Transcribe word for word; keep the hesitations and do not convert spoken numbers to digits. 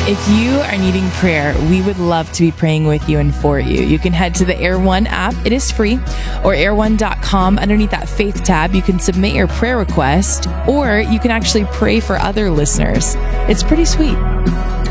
If you are needing prayer, we would love to be praying with you and for you. You can head to the Air One app. It is free. Or air one dot com. Underneath that faith tab, you can submit your prayer request, or you can actually pray for other listeners. It's pretty sweet.